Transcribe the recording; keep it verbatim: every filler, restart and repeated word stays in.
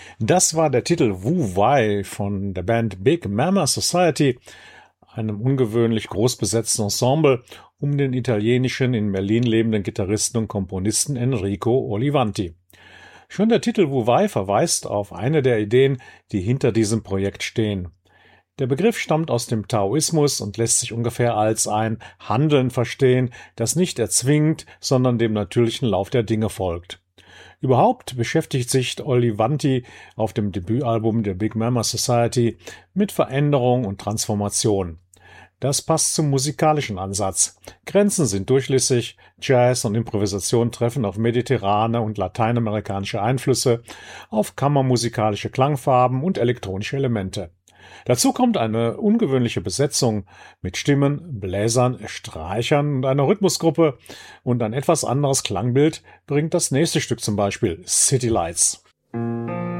Das war der Titel Wu Wei von der Band Big Mama Society, einem ungewöhnlich groß besetzten Ensemble um den italienischen, in Berlin lebenden Gitarristen und Komponisten Enrico Olivanti. Schon der Titel Wu Wei verweist auf eine der Ideen, die hinter diesem Projekt stehen. Der Begriff stammt aus dem Taoismus und lässt sich ungefähr als ein Handeln verstehen, das nicht erzwingt, sondern dem natürlichen Lauf der Dinge folgt. Überhaupt beschäftigt sich Olivanti auf dem Debütalbum der Big Mama Society mit Veränderung und Transformation. Das passt zum musikalischen Ansatz. Grenzen sind durchlässig, Jazz und Improvisation treffen auf mediterrane und lateinamerikanische Einflüsse, auf kammermusikalische Klangfarben und elektronische Elemente. Dazu kommt eine ungewöhnliche Besetzung mit Stimmen, Bläsern, Streichern und einer Rhythmusgruppe, und ein etwas anderes Klangbild bringt das nächste Stück, zum Beispiel City Lights.